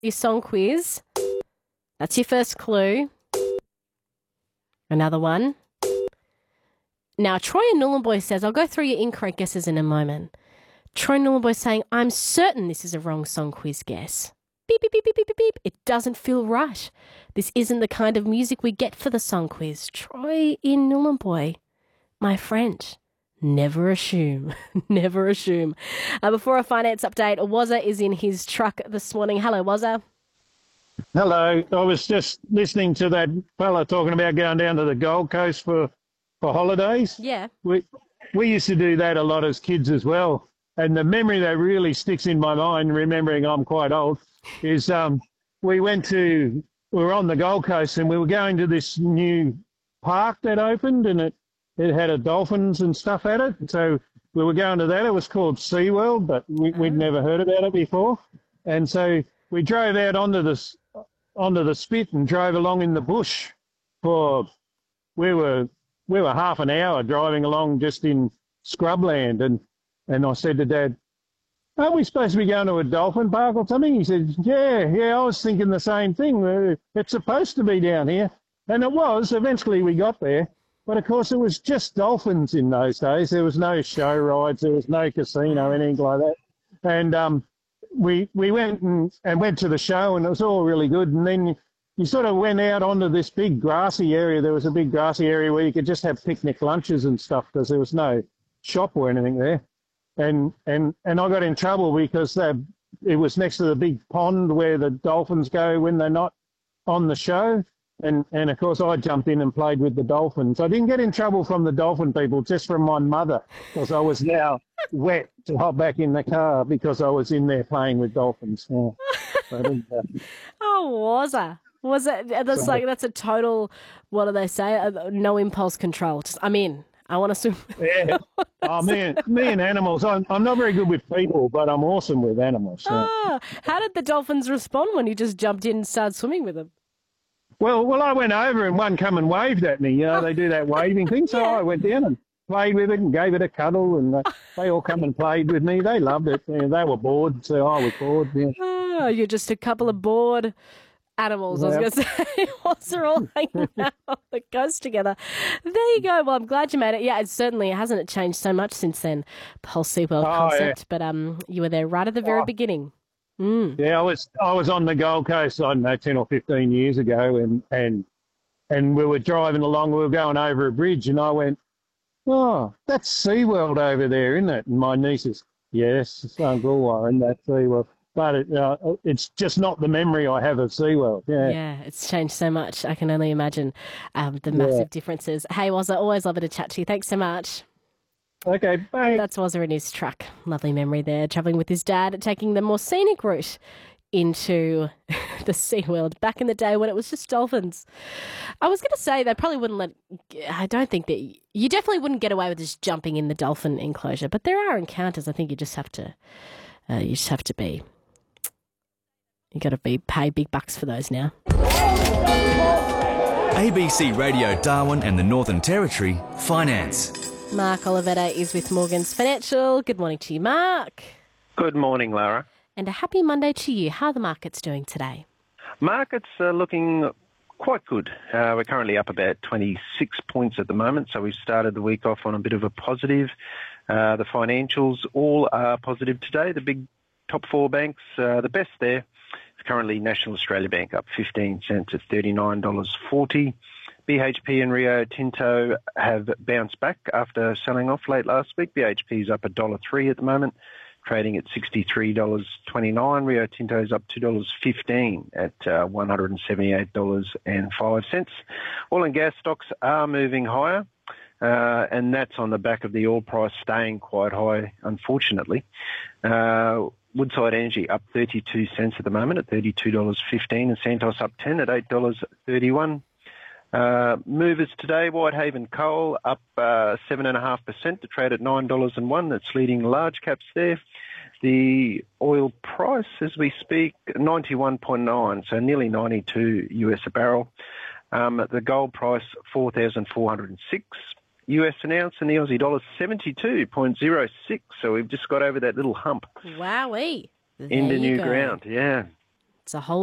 Your song quiz. That's your first clue. Another one. Now, Troy and Nhulunbuy says, I'll go through your incorrect guesses in a moment. Troy Nhulunbuy saying, I'm certain this is a wrong song quiz guess. Beep, beep, beep, beep, beep, beep, beep. It doesn't feel right. This isn't the kind of music we get for the song quiz. Troy in Nhulunbuy, my friend, never assume. Never assume. Before a finance update, Wazza is in his truck this morning. Hello, Wazza. Hello. I was just listening to that fella talking about going down to the Gold Coast for holidays. Yeah. We used to do that a lot as kids as well. And the memory that really sticks in my mind, remembering I'm quite old, is we were on the Gold Coast and we were going to this new park that opened, and it had a dolphins and stuff at it. So we were going to that. It was called SeaWorld, but we'd never heard about it before. And so we drove out onto the spit and drove along in the bush for we were half an hour driving along just in scrubland, and I said to Dad, aren't we supposed to be going to a dolphin park or something? He said, yeah, I was thinking the same thing. It's supposed to be down here. And it was. Eventually we got there. But, of course, it was just dolphins in those days. There was no show rides. There was no casino, anything like that. And we went and went to the show, and it was all really good. And then you sort of went out onto this big grassy area. There was a big grassy area where you could just have picnic lunches and stuff because there was no shop or anything there. And I got in trouble because it was next to the big pond where the dolphins go when they're not on the show. And of course, I jumped in and played with the dolphins. I didn't get in trouble from the dolphin people, just from my mother, because I was now wet to hop back in the car because I was in there playing with dolphins. Yeah. Was it? That's a total, what do they say? No impulse control. Just, I'm in. I want to swim. Yeah. Oh, me and animals. I'm not very good with people, but I'm awesome with animals. Yeah. How did the dolphins respond when you just jumped in and started swimming with them? Well, I went over and one come and waved at me. You know, they do that waving thing. So I went down and played with it and gave it a cuddle, and they all come and played with me. They loved it. You know, they were bored, so I was bored. Yeah. Oh, you're just a couple of bored animals, I was going to say. Whilst they're all hanging out on the coast together. There you go. Well, I'm glad you made it. Yeah, it certainly hasn't changed so much since then, the whole SeaWorld concept. Yeah. But you were there right at the very beginning. Mm. Yeah, I was on the Gold Coast, I don't know, 10 or 15 years ago, and we were driving along, we were going over a bridge, and I went, oh, that's SeaWorld over there, isn't it? And my niece says, yes, it's Uncle Warren, that's SeaWorld. But it's just not the memory I have of SeaWorld. Yeah, it's changed so much. I can only imagine the massive differences. Hey, Wazza, always love to chat to you. Thanks so much. Okay, bye. That's Wazza in his truck. Lovely memory there, travelling with his dad, taking the more scenic route into the SeaWorld back in the day when it was just dolphins. I was going to say they probably wouldn't I don't think that, you definitely wouldn't get away with just jumping in the dolphin enclosure, but there are encounters. I think you just have to be, you got to pay big bucks for those now. ABC Radio Darwin and the Northern Territory, Finance. Mark Olivetta is with Morgans Financial. Good morning to you, Mark. Good morning, Lara. And a happy Monday to you. How are the markets doing today? Markets are looking quite good. We're currently up about 26 points at the moment, so we've started the week off on a bit of a positive. The financials all are positive today. The big top four banks, the best there is currently National Australia Bank up 15 cents at $39.40. BHP and Rio Tinto have bounced back after selling off late last week. BHP is up $1.03 at the moment, trading at $63.29. Rio Tinto is up $2.15 at $178.05. Oil and gas stocks are moving higher, and that's on the back of the oil price staying quite high, unfortunately. Woodside Energy up 32 cents at the moment at $32.15, and Santos up 10 at $8.31. Movers today, Whitehaven Coal up 7.5% to trade at $9.01. That's leading large caps there. The oil price, as we speak, 91.9, so nearly 92 US a barrel. The gold price, 4,406 US an ounce, and the Aussie dollar, 72.06. So we've just got over that little hump. Wowee. Into new ground, yeah. It's a whole